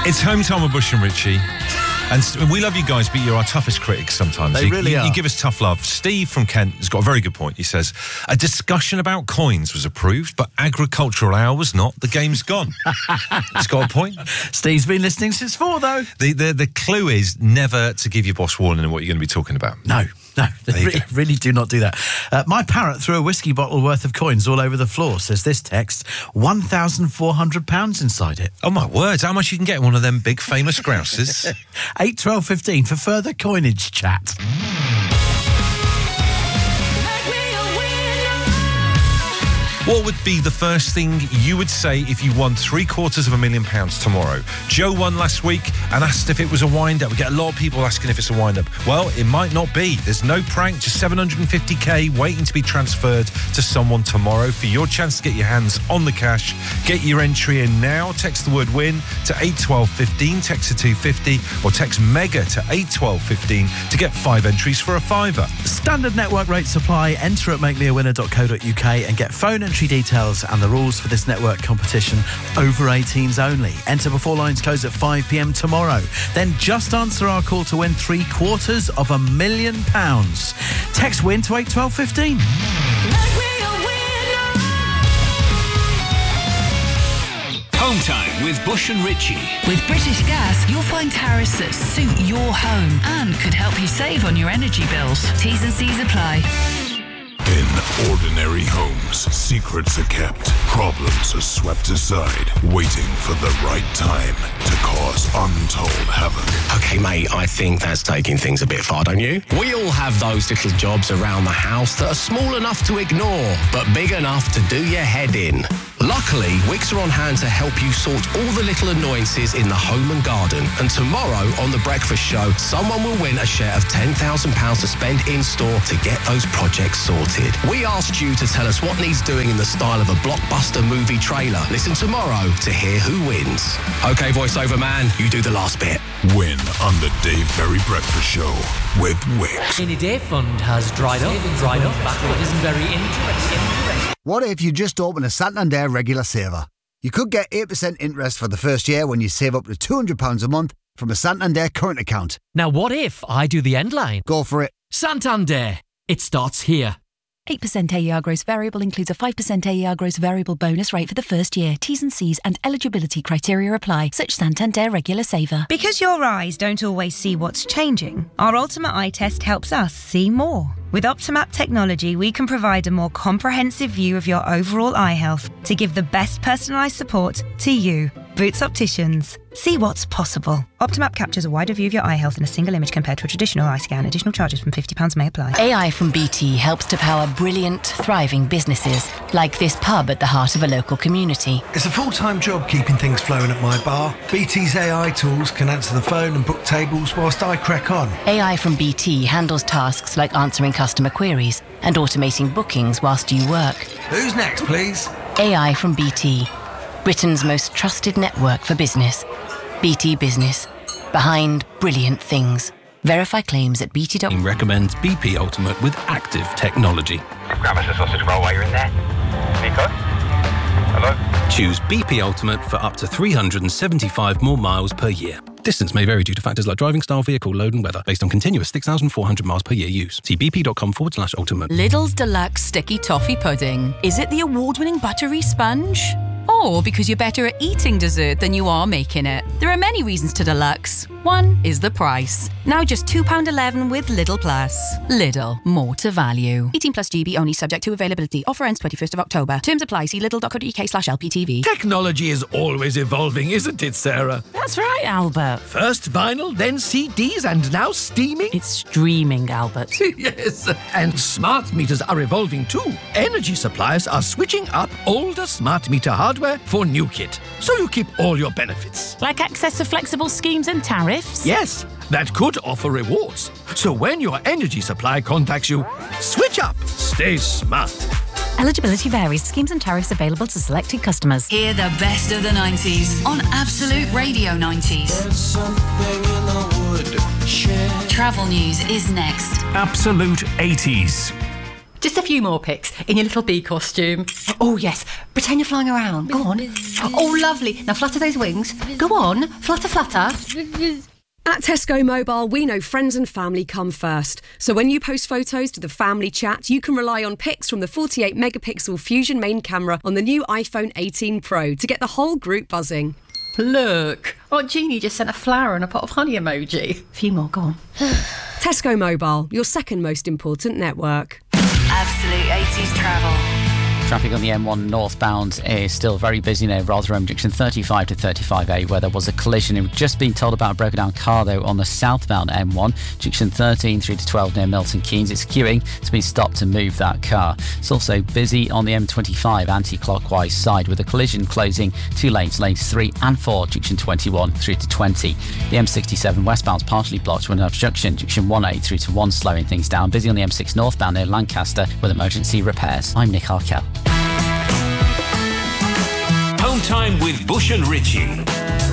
It's home time with Bush and Richie. And we love you guys, but you're our toughest critics sometimes. They really are. You give us tough love. Steve from Kent has got a very good point. He says, a discussion about coins was approved, but agricultural hour was not. The game's gone. He's got a point. Steve's been listening since 4, though. The clue is never to give your boss warning on what you're going to be talking about. No, really do not do that. My parrot threw a whiskey bottle worth of coins all over the floor, says this text. £1,400 inside it. Oh, my word. How much you can get one of them big famous grouses? 8, 12, 15 for further coinage chat. What would be the first thing you would say if you won £750,000 tomorrow? Joe won last week and asked if it was a wind-up. We get a lot of people asking if it's a wind-up. Well, it might not be. There's no prank, just $750k waiting to be transferred to someone tomorrow. For your chance to get your hands on the cash, get your entry in now. Text the word WIN to 81215, text to 250, or text MEGA to 81215 to get 5 entries for a £5. Standard network rate supply. Enter at makemeawinner.co.uk and get phone entry details and the rules for this network competition. Over 18s only. Enter before lines close at 5 p.m. tomorrow. Then just answer our call to win £750,000. Text WIN to 81215. Home time with Bush and Richie. With British Gas, you'll find tariffs that suit your home and could help you save on your energy bills. T's and C's apply. In ordinary homes, secrets are kept, problems are swept aside, waiting for the right time to cause untold havoc. Okay, mate, I think that's taking things a bit far, don't you? We all have those little jobs around the house that are small enough to ignore, but big enough to do your head in. Luckily, Wix are on hand to help you sort all the little annoyances in the home and garden. And tomorrow on The Breakfast Show, someone will win a share of £10,000 to spend in-store to get those projects sorted. We asked you to tell us what needs doing in the style of a blockbuster movie trailer. Listen tomorrow to hear who wins. OK, voiceover man, you do the last bit. Win on The Dave Berry Breakfast Show with Wix. Any day fund has dried up, but isn't very interesting. What if you just open a Santander regular saver? You could get 8% interest for the first year when you save up to £200 a month from a Santander current account. Now what if I do the end line? Go for it. Santander. It starts here. 8% AER gross variable includes a 5% AER gross variable bonus rate for the first year. T's and C's and eligibility criteria apply. Such Santander regular saver. Because your eyes don't always see what's changing, our Ultimate Eye Test helps us see more. With Optimap technology, we can provide a more comprehensive view of your overall eye health to give the best personalised support to you. Boots Opticians. See what's possible. Optimap captures a wider view of your eye health in a single image compared to a traditional eye scan. Additional charges from £50 may apply. AI from BT helps to power brilliant, thriving businesses, like this pub at the heart of a local community. It's a full-time job keeping things flowing at my bar. BT's AI tools can answer the phone and book tables whilst I crack on. AI from BT handles tasks like answering customer queries and automating bookings whilst you work. Who's next, please? AI from BT. Britain's most trusted network for business. BT Business. Behind brilliant things. Verify claims at bt.com. Recommends BP Ultimate with active technology. Grab us a sausage roll while you're in there. Nico? Hello? Choose BP Ultimate for up to 375 more miles per year. Distance may vary due to factors like driving style, vehicle, load and weather, based on continuous 6,400 miles per year use. See bp.com/ultimate. Lidl's Deluxe Sticky Toffee Pudding. Is it the award-winning buttery sponge? Or because you're better at eating dessert than you are making it? There are many reasons to Deluxe. One is the price. Now just £2.11 with Lidl Plus. Lidl, more to value. 18 plus GB only, subject to availability. Offer ends 21st of October. Terms apply. See lidl.co.uk/LPTV. Technology is always evolving, isn't it, Sarah? That's right, Albert. First vinyl, then CDs, and now streaming? It's streaming, Albert. Yes, and smart meters are evolving too. Energy suppliers are switching up older smart meter hardware for new kit, so you keep all your benefits. Like access to flexible schemes and tariffs? Yes, that could offer rewards. So when your energy supply contacts you, switch up. Stay smart. Eligibility varies. Schemes and tariffs available to selected customers. Hear the best of the 90s on Absolute Radio 90s. There's something in the wood shed. Travel news is next. Absolute 80s. Just a few more pics in your little bee costume. Oh, yes. Pretend you're flying around. Go on. Oh, lovely. Now flutter those wings. Go on. Flutter, flutter. At Tesco Mobile, we know friends and family come first. So when you post photos to the family chat, you can rely on pics from the 48-megapixel Fusion main camera on the new iPhone 18 Pro to get the whole group buzzing. Look. Aunt Jeannie just sent a flower and a pot of honey emoji. A few more, go on. Tesco Mobile, your second most important network. Absolute 80s travel. Traffic on the M1 northbound is still very busy near Rotherham Junction 35 to 35A, where there was a collision. We've just been told about a broken down car, though, on the southbound M1, Junction 13 through to 12 near Milton Keynes. It's queuing to be stopped to move that car. It's also busy on the M25 anti-clockwise side, with a collision closing 2 lanes, lanes 3 and 4, Junction 21 through to 20. The M67 westbound's partially blocked with an obstruction, Junction 1A through to 1, slowing things down. Busy on the M6 northbound near Lancaster with emergency repairs. I'm Nick Arkell. Home time with Bush and Ritchie.